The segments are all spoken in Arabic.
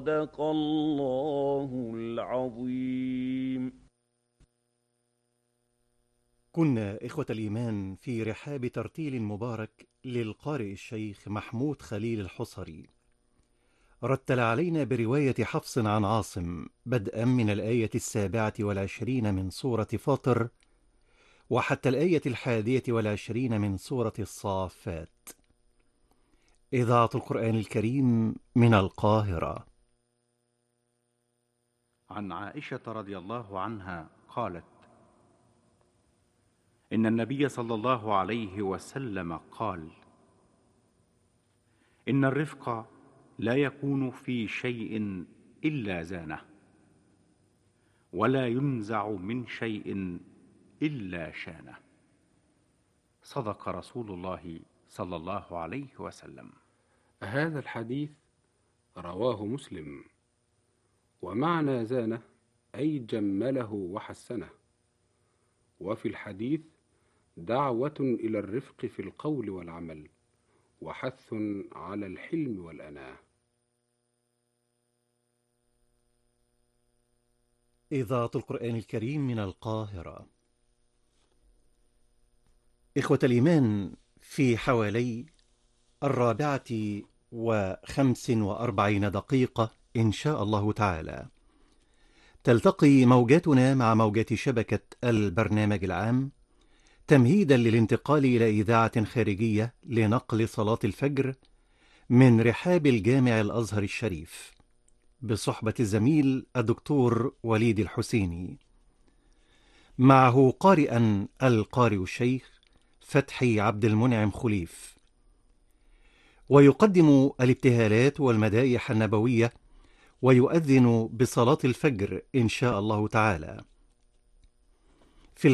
صدق الله العظيم. كنا إخوة الإيمان في رحاب ترتيل مبارك للقارئ الشيخ محمود خليل الحصري. رتل علينا برواية حفص عن عاصم بدءا من الآية 27 من سورة فاطر وحتى الآية 21 من سورة الصافات. إذاعة القرآن الكريم من القاهرة. عن عائشة رضي الله عنها قالت: إن النبي صلى الله عليه وسلم قال: إن الرفق لا يكون في شيء إلا زانه، ولا ينزع من شيء إلا شانه. صدق رسول الله صلى الله عليه وسلم. هذا الحديث رواه مسلم، ومعنى زانه أي جمله وحسنه. وفي الحديث دعوة إلى الرفق في القول والعمل، وحث على الحلم والأناة. إذاعة القرآن الكريم من القاهرة. إخوة الإيمان، في حوالي 4:45 إن شاء الله تعالى تلتقي موجاتنا مع موجات شبكة البرنامج العام، تمهيدا للانتقال إلى إذاعة خارجية لنقل صلاة الفجر من رحاب الجامع الأزهر الشريف، بصحبة الزميل الدكتور وليد الحسيني، معه قارئا القارئ الشيخ فتحي عبد المنعم خليف، ويقدم الابتهالات والمدائح النبوية ويؤذن بصلاة الفجر إن شاء الله تعالى. في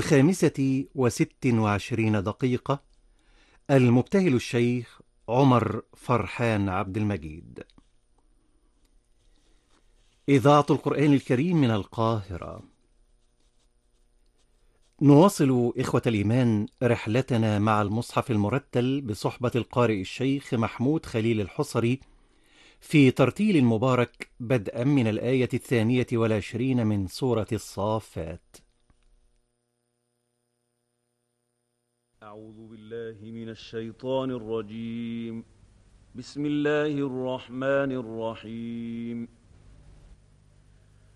25:26 المبتهل الشيخ عمر فرحان عبد المجيد. إذاعة القرآن الكريم من القاهرة. نواصل إخوة الإيمان رحلتنا مع المصحف المرتل بصحبة القارئ الشيخ محمود خليل الحصري في ترتيل مبارك بدءا من الآية 22 من سورة الصافات. أعوذ بالله من الشيطان الرجيم. بسم الله الرحمن الرحيم.